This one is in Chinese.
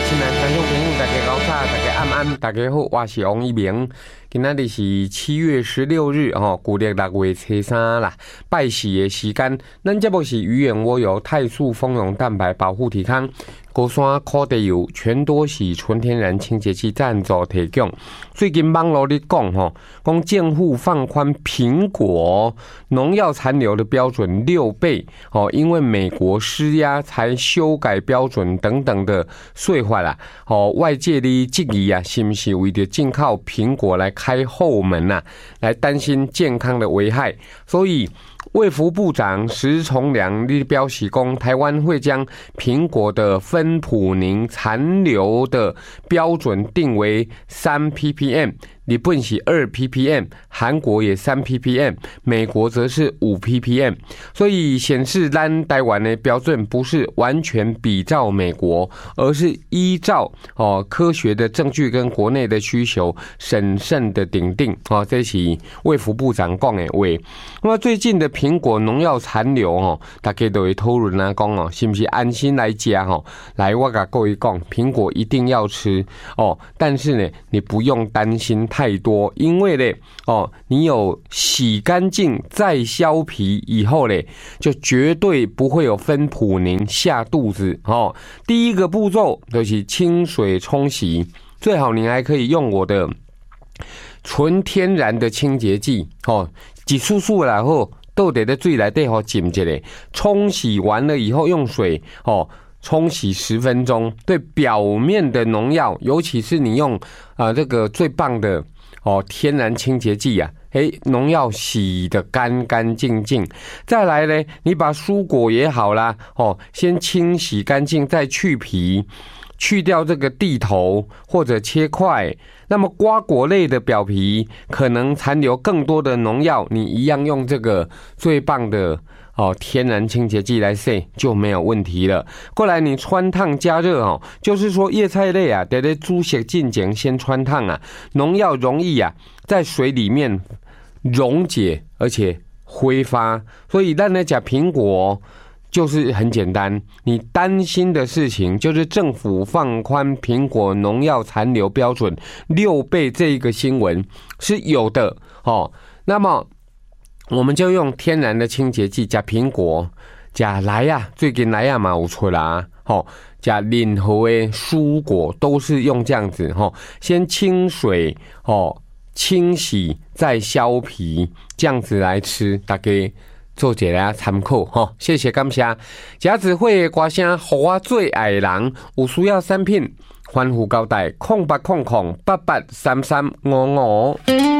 亲爱的听众朋友，大家早，大家安安，大家好，我是王一鸣。今仔日是7月16日旧历6月初3啦，拜四的时间。咱节目是鱼眼蜗油肽素丰溶蛋白保护体康。高山烤地油全多喜纯天然清洁剂赞助提供。最近网络里讲政府放宽苹果农药残留的标准6倍因为美国施压才修改标准等等的说法啦外界的质疑啊，是不是为了进口苹果来开后门啊，来担心健康的危害？所以卫福部长石崇良表示说，台湾会将苹果的芬普宁残留的标准定为3 ppm， 日本是2 ppm， 韩国也3 ppm， 美国则是5 ppm， 所以显示咱台湾的标准不是完全比照美国，而是依照科学的证据跟国内的需求审慎的订定这是卫福部长讲的话。那么最近的苹果农药残留大家都会讨论啊，讲是不是安心来吃来，我跟各位讲，苹果一定要吃但是呢，你不用担心太多，因为呢你有洗干净再削皮以后呢，就绝对不会有芬普宁下肚子第一个步骤就是清水冲洗，最好你还可以用我的纯天然的清洁剂一束束然后倒在水里底浸一下，冲洗完了以后用水冲洗10分钟，对表面的农药，尤其是你用这个最棒的天然清洁剂啊，农药洗得干干净净。再来呢，你把蔬果也好啦先清洗干净，再去皮，去掉这个蒂头或者切块。那么瓜果类的表皮可能残留更多的农药，你一样用这个最棒的天然清洁剂来洗就没有问题了。过来你汆烫加热就是说叶菜类啊，在煮食进前先汆烫啊，农药容易在水里面溶解而且挥发，所以咱来吃苹果就是很简单，你担心的事情就是政府放宽苹果农药残留标准6倍这一个新闻是有的那么我们就用天然的清洁剂加苹果加莱啊，最近莱啊嘛有出啦加任何的蔬果都是用这样子先清水清洗再削皮，这样子来吃，大家做一个参考谢谢感谢。甲子会的歌声，予我最爱的人，有需要产品，欢呼交代0800883355。